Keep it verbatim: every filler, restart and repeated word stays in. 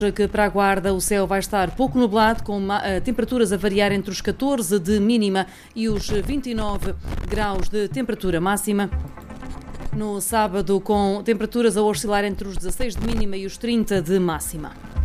Que para a Guarda o céu vai estar pouco nublado, com temperaturas a variar entre os catorze de mínima e os vinte e nove graus de temperatura máxima. No sábado, com temperaturas a oscilar entre os dezasseis de mínima e os trinta de máxima.